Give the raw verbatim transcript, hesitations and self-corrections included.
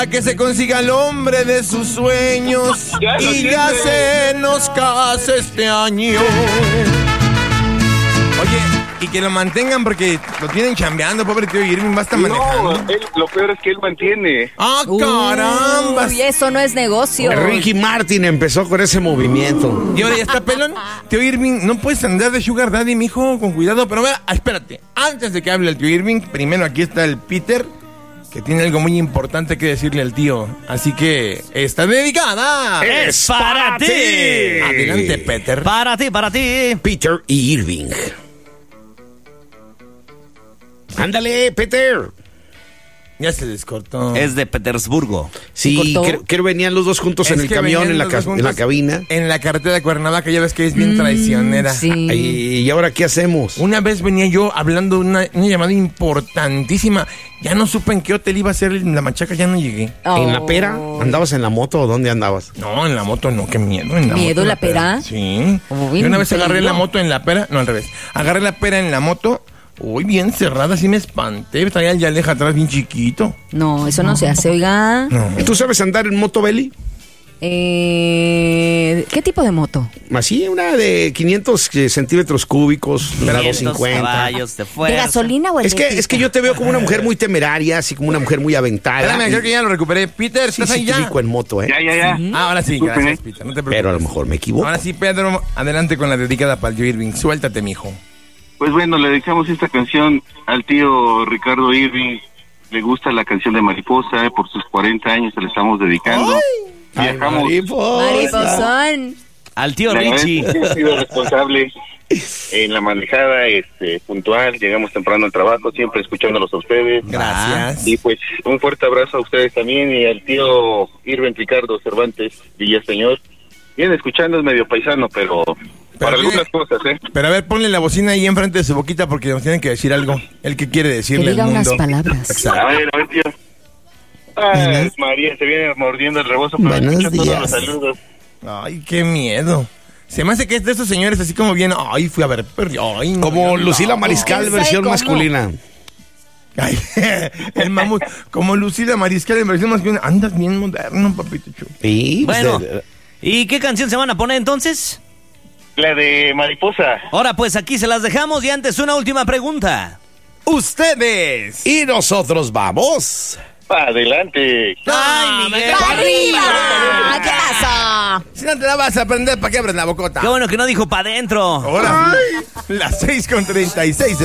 Que se consiga el hombre de sus sueños Ya lo y ya tiene. se nos case este año. Oye, y que lo mantengan porque lo tienen chambeando, pobre tío Irving, va a estar manejando. No, él, lo peor es que él mantiene. ¡Ah, caramba! Uy, eso no es negocio. Ricky Martin empezó con ese movimiento. Y ahora ya está pelón. Tío Irving, no puedes andar de sugar daddy, mijo, con cuidado. Pero vea, espérate, antes de que hable el tío Irving, primero aquí está el Peter, que tiene algo muy importante que decirle al tío. Así que está dedicada. ¡Es para ti! Adelante, Peter. Para ti, para ti. Peter y Irving. Ándale, Peter. Ya se descortó. Es de Petersburgo. Sí, cortó? creo, creo venían los dos juntos Es en el que camión, venían en la, los ca- dos en la juntos cabina. En la carretera de Cuernavaca, ya ves que es bien traicionera. Sí. ¿Y ahora qué hacemos? Una vez venía yo hablando de una, una llamada importantísima. Ya no supe en qué hotel iba a ser la machaca, ya no llegué. ¿En la Oh. pera? ¿Andabas en la moto o dónde andabas? No, en la moto no, qué miedo. En la ¿Miedo moto, la pera? Sí. Uy, Yo una vez peligro. agarré la moto en la pera, no al revés. Agarré la pera en la moto, uy, bien cerrada, así me espanté. Traía el Yaleja atrás bien chiquito. No, eso no se hace, oiga. No. ¿Tú sabes andar en moto, Beli? Eh, ¿Qué tipo de moto? Así, una de quinientos eh, centímetros cúbicos, grado quinientos cincuenta. caballos de ¿De fuerza. gasolina o Es que, es que yo te veo como una mujer muy temeraria, así como una mujer muy aventada. Espérame, Y- creo que ya lo recuperé. Peter, sí, ¿estás sí ahí te ya? ubico en moto, ¿eh? Ya, ya, ya. Ah, ahora sí, Disculpen, gracias, ¿eh? Peter. No te preocupes. Pero a lo mejor me equivoco. Ahora sí, Pedro, adelante con la dedicada para el tío Irving. Suéltate, mijo. Pues bueno, le dedicamos esta canción al tío Ricardo Irving. Le gusta la canción de Mariposa, eh, por sus cuarenta años se le estamos dedicando. Ay, Viajamos. mariposa. Mariposón. Al tío La verdad es Richie. que he sido responsable en la manejada, este, puntual. Llegamos temprano al trabajo, siempre escuchándolos a ustedes. Gracias. Y pues un fuerte abrazo a ustedes también y al tío Irving Ricardo Cervantes Villaseñor. Bien, escuchando es medio paisano, pero, para tiene- algunas cosas, ¿eh? Pero a ver, ponle la bocina ahí enfrente de su boquita porque nos tienen que decir algo. El que quiere Que decirle al diga mundo. unas palabras. A Exacto. ver, a ver, tío. Ay, María, se viene mordiendo el rebozo, pero Buenos escucho todos días. los saludos. Ay, qué miedo. Se me hace que es de esos señores así como bien. Ay, fui a ver. perdió, Ay, no, Como no, Lucila no. Mariscal, ¿Quién versión sabe cómo? masculina. Ay, el mamut. Como Lucila Mariscal en versión masculina. Andas bien moderno, papito chulo. Sí, pues, Bueno, de- ¿y qué canción se van a poner entonces? La de Mariposa. Ahora pues aquí se las dejamos y antes una última pregunta. Ustedes. Y nosotros vamos. Adelante. ¡Ay, Miguel! ¡Arriba! ¿Qué pasó? Si no te la vas a aprender, ¿para qué abres la bocota? Qué bueno que no dijo pa' adentro. Ahora, las seis con treinta y seis.